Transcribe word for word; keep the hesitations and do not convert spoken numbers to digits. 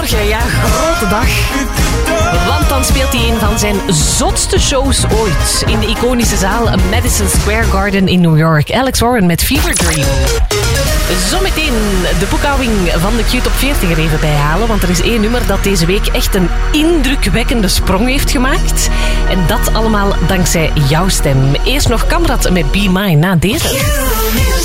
morgen, ja, grote dag. Want dan speelt hij een van zijn zotste shows ooit in de iconische zaal Madison Square Garden in New York. Alex Warren met Fever Dream. Zometeen de boekhouding van de Q-top veertig er even bij halen, want er is één nummer dat deze week echt een indrukwekkende sprong heeft gemaakt. En dat allemaal dankzij jouw stem. Eerst nog Kamrat met Be Mine na deze.